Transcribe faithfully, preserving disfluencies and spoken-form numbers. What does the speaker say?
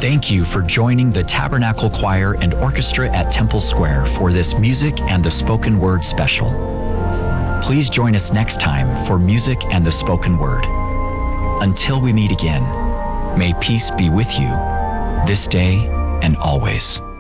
Thank you for joining the Tabernacle Choir and Orchestra at Temple Square for this Music and the Spoken Word special. Please join us next time for Music and the Spoken Word. Until we meet again, may peace be with you this day and always.